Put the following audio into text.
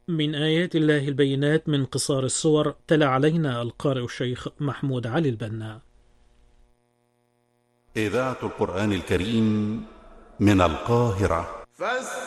من آيات الله البينات من قصار السور تلا علينا القارئ الشيخ محمود علي البنا. إذاعة القرآن الكريم من القاهرة.